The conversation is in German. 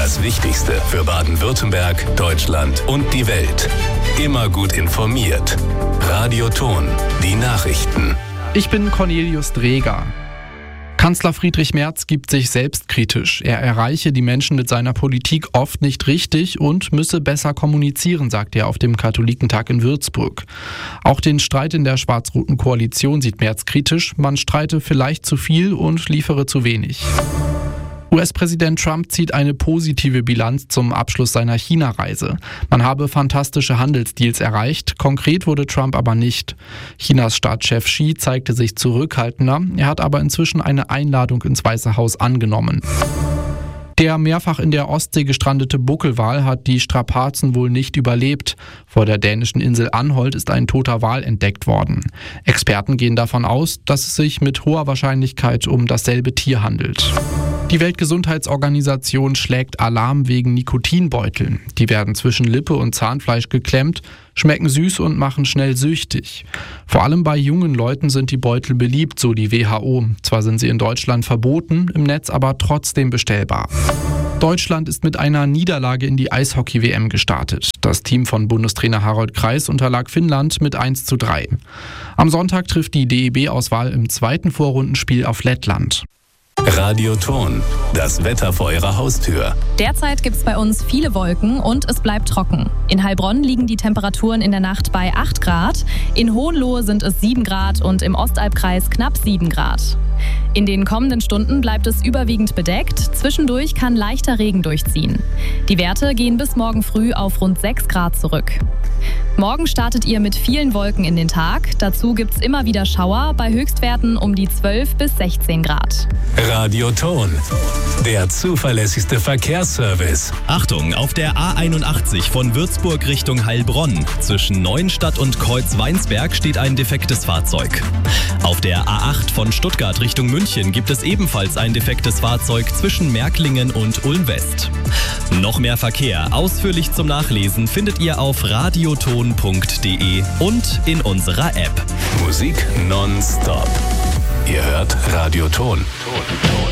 Das Wichtigste für Baden-Württemberg, Deutschland und die Welt. Immer gut informiert. Radio Thon, die Nachrichten. Ich bin Cornelius Dreger. Kanzler Friedrich Merz gibt sich selbstkritisch. Er erreiche die Menschen mit seiner Politik oft nicht richtig und müsse besser kommunizieren, sagt er auf dem Katholikentag in Würzburg. Auch den Streit in der schwarz-roten Koalition sieht Merz kritisch. Man streite vielleicht zu viel und liefere zu wenig. US-Präsident Trump zieht eine positive Bilanz zum Abschluss seiner China-Reise. Man habe fantastische Handelsdeals erreicht, konkret wurde Trump aber nicht. Chinas Staatschef Xi zeigte sich zurückhaltender, er hat aber inzwischen eine Einladung ins Weiße Haus angenommen. Der mehrfach in der Ostsee gestrandete Buckelwal hat die Strapazen wohl nicht überlebt. Vor der dänischen Insel Anholt ist ein toter Wal entdeckt worden. Experten gehen davon aus, dass es sich mit hoher Wahrscheinlichkeit um dasselbe Tier handelt. Die Weltgesundheitsorganisation schlägt Alarm wegen Nikotinbeuteln. Die werden zwischen Lippe und Zahnfleisch geklemmt, schmecken süß und machen schnell süchtig. Vor allem bei jungen Leuten sind die Beutel beliebt, so die WHO. Zwar sind sie in Deutschland verboten, im Netz aber trotzdem bestellbar. Deutschland ist mit einer Niederlage in die Eishockey-WM gestartet. Das Team von Bundestrainer Harald Kreis unterlag Finnland mit 1:3. Am Sonntag trifft die DEB-Auswahl im zweiten Vorrundenspiel auf Lettland. Radio Thon, das Wetter vor Ihrer Haustür. Derzeit gibt es bei uns viele Wolken und es bleibt trocken. In Heilbronn liegen die Temperaturen in der Nacht bei 8 Grad, in Hohenlohe sind es 7 Grad und im Ostalbkreis knapp 7 Grad. In den kommenden Stunden bleibt es überwiegend bedeckt, zwischendurch kann leichter Regen durchziehen. Die Werte gehen bis morgen früh auf rund 6 Grad zurück. Morgen startet ihr mit vielen Wolken in den Tag. Dazu gibt es immer wieder Schauer bei Höchstwerten um die 12 bis 16 Grad. Radio Thon, der zuverlässigste Verkehrsservice. Achtung, auf der A81 von Würzburg Richtung Heilbronn. Zwischen Neuenstadt und Kreuz-Weinsberg steht ein defektes Fahrzeug. Auf der A8 von Stuttgart Richtung München gibt es ebenfalls ein defektes Fahrzeug zwischen Märklingen und Ulm-West. Noch mehr Verkehr ausführlich zum Nachlesen findet ihr auf radiothon.de und in unserer App. Musik nonstop. Ihr hört Radio Thon.